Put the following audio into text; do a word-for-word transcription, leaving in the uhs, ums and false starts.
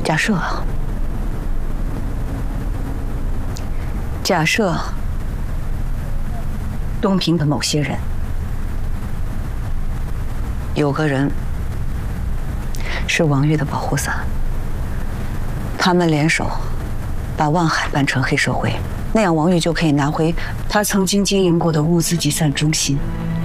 假设啊，假设东平的某些人，有个人是王玉的保护伞，他们联手把望海办成黑社会，那样王玉就可以拿回他曾经经营过的物资集散中心。